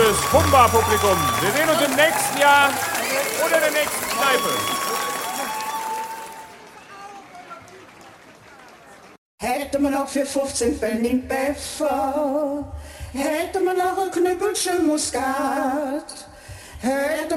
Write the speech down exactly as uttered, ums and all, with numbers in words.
liebes Humba-Publikum. Wir sehen uns im nächsten Jahr oder in der nächsten Kneipe. Hätte man noch für fünfzehn Pfennig Pfeffer, hätte man noch ein Knüppelchen Muskat, hätte